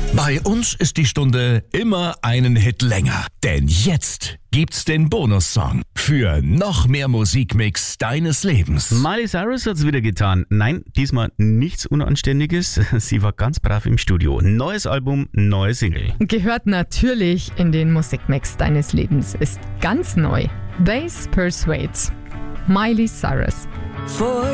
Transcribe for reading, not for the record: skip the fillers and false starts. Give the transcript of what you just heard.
Bei uns ist die Stunde immer einen Hit länger. Denn jetzt gibt's den Bonussong für noch mehr Musikmix deines Lebens. Miley Cyrus hat's wieder getan. Nein, diesmal nichts Unanständiges. Sie war ganz brav im Studio. Neues Album, neue Single. Gehört natürlich in den Musikmix deines Lebens. Ist ganz neu. Bass Persuades. Miley Cyrus.